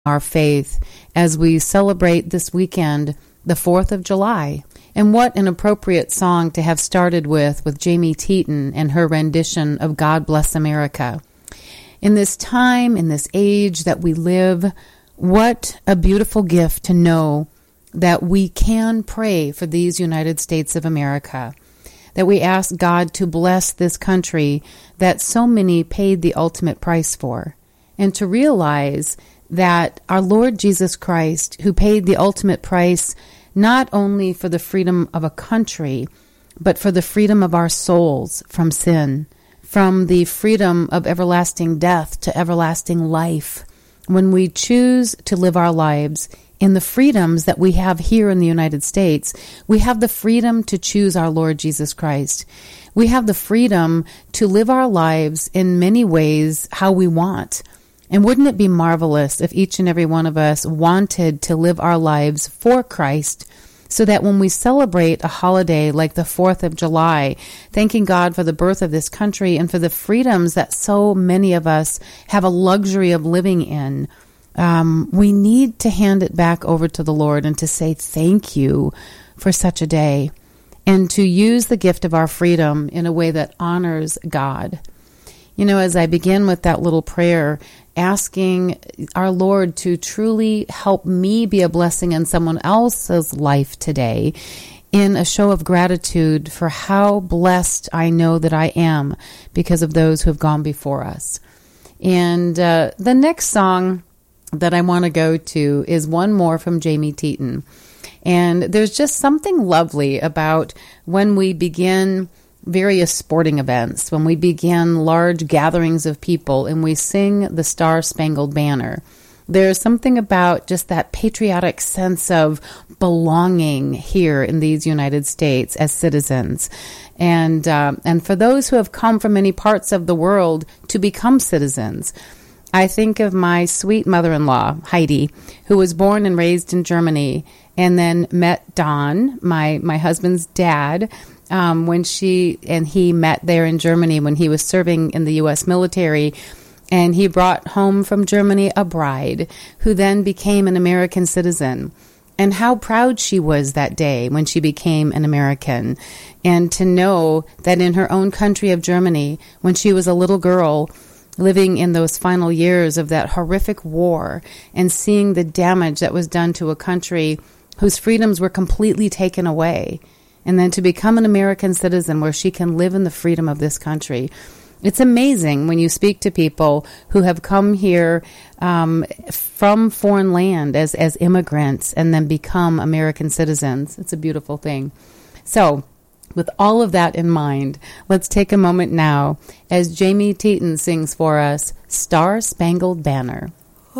our faith as we celebrate this weekend, the 4th of July. And what an appropriate song to have started with Jamie Teton and her rendition of God Bless America. In this time, in this age that we live, what a beautiful gift to know that we can pray for these United States of America, that we ask God to bless this country that so many paid the ultimate price for, and to realize that our Lord Jesus Christ, who paid the ultimate price not only for the freedom of a country, but for the freedom of our souls from sin, from the freedom of everlasting death to everlasting life. When we choose to live our lives in the freedoms that we have here in the United States, we have the freedom to choose our Lord Jesus Christ. We have the freedom to live our lives in many ways how we want. And wouldn't it be marvelous if each and every one of us wanted to live our lives for Christ, so that when we celebrate a holiday like the 4th of July, thanking God for the birth of this country and for the freedoms that so many of us have a luxury of living in, we need to hand it back over to the Lord and to say thank you for such a day, and to use the gift of our freedom in a way that honors God. You know, as I begin with that little prayer, asking our Lord to truly help me be a blessing in someone else's life today, in a show of gratitude for how blessed I know that I am because of those who have gone before us. And the next song that I want to go to is one more from Jamie Teton. And there's just something lovely about when we begin various sporting events, when we begin large gatherings of people and we sing the Star-Spangled Banner. There's something about just that patriotic sense of belonging here in these United States as citizens. And for those who have come from many parts of the world to become citizens, I think of my sweet mother-in-law, Heidi, who was born and raised in Germany and then met Don, my husband's dad, when she and he met there in Germany when he was serving in the U.S. military. And he brought home from Germany a bride who then became an American citizen. And how proud she was that day when she became an American. And to know that in her own country of Germany, when she was a little girl, living in those final years of that horrific war and seeing the damage that was done to a country whose freedoms were completely taken away, and then to become an American citizen where she can live in the freedom of this country. It's amazing when you speak to people who have come here from foreign land as immigrants and then become American citizens. It's a beautiful thing. So, with all of that in mind, let's take a moment now as Jamie Teton sings for us, Star-Spangled Banner.